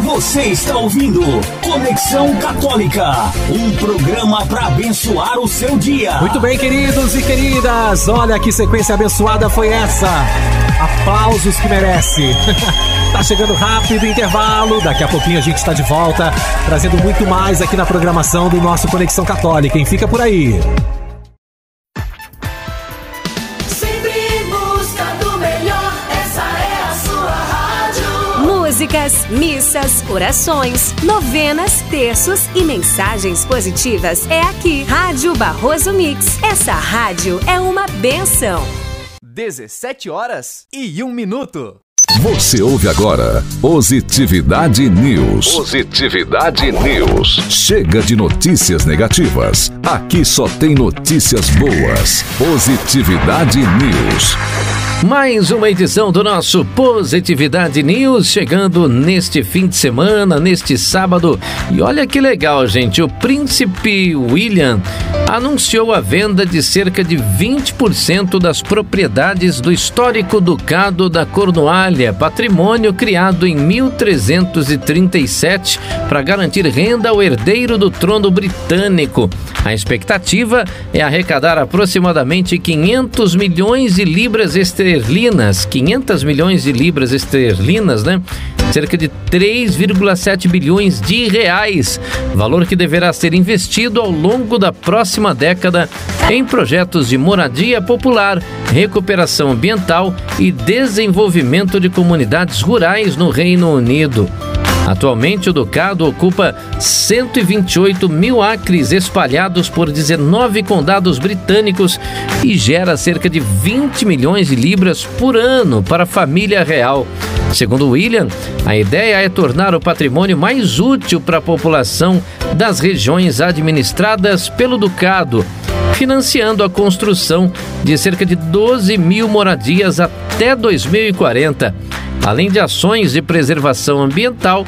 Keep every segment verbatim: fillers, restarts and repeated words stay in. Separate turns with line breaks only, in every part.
Você está ouvindo Conexão Católica, um programa para abençoar o seu dia.
Muito bem, queridos e queridas, olha que sequência abençoada foi essa. Aplausos que merece. Tá chegando rápido o intervalo, daqui a pouquinho a gente está de volta, trazendo muito mais aqui na programação do nosso Conexão Católica, hein? Fica por aí.
Músicas, missas, orações, novenas, terços e mensagens positivas é aqui. Rádio Barroso Mix. Essa rádio é uma bênção.
dezessete horas e um minuto.
Você ouve agora Positividade News. Positividade News. Chega de notícias negativas. Aqui só tem notícias boas. Positividade News.
Mais uma edição do nosso Positividade News, chegando neste fim de semana, neste sábado. E olha que legal, gente, o príncipe William anunciou a venda de cerca de vinte por cento das propriedades do histórico Ducado da Cornualha, patrimônio criado em mil trezentos e trinta e sete para garantir renda ao herdeiro do trono britânico. A expectativa é arrecadar aproximadamente quinhentos milhões de libras esterlinas, quinhentos milhões de libras esterlinas, né? Cerca de três vírgula sete bilhões de reais, valor que deverá ser investido ao longo da próxima década em projetos de moradia popular, recuperação ambiental e desenvolvimento de comunidades rurais no Reino Unido. Atualmente, o Ducado ocupa cento e vinte e oito mil acres espalhados por dezenove condados britânicos e gera cerca de vinte milhões de libras por ano para a família real. Segundo William, a ideia é tornar o patrimônio mais útil para a população das regiões administradas pelo Ducado, financiando a construção de cerca de doze mil moradias até dois mil e quarenta, além de ações de preservação ambiental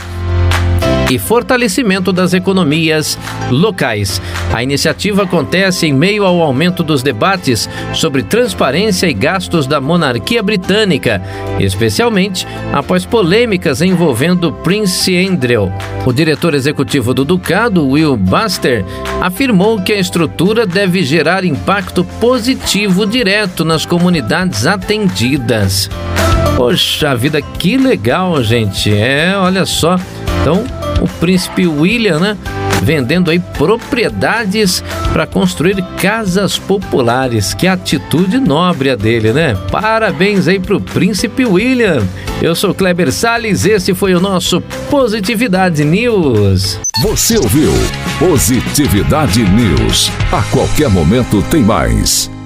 e fortalecimento das economias locais. A iniciativa acontece em meio ao aumento dos debates sobre transparência e gastos da monarquia britânica, especialmente após polêmicas envolvendo Prince Andrew. O diretor executivo do Ducado, Will Buster, afirmou que a estrutura deve gerar impacto positivo direto nas comunidades atendidas. Poxa vida, que legal, gente. É, olha só. Então, o príncipe William, né, vendendo aí propriedades para construir casas populares. Que atitude nobre a dele, né? Parabéns aí pro príncipe William. Eu sou Kleber Salles, esse foi o nosso Positividade News.
Você ouviu Positividade News. A qualquer momento tem mais.